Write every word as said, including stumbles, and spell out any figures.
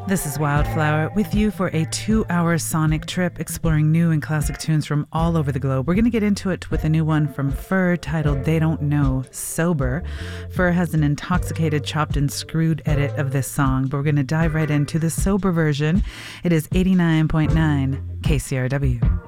This is Wildflower with you for a two-hour sonic trip exploring new and classic tunes from all over the globe. We're going to get into it with a new one from Fur titled They Don't Know, Sober. Fur has an intoxicated, chopped and screwed edit of this song, but we're going to dive right into the sober version. It is eighty-nine point nine K C R W.